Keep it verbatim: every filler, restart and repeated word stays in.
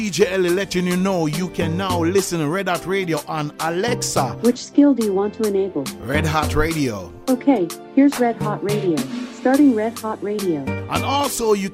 D J Ellie letting you know you can now listen to Red Hot Radio on Alexa. Which skill do you want to enable? Red Hot Radio. Okay, here's Red Hot Radio. Starting Red Hot Radio. And also you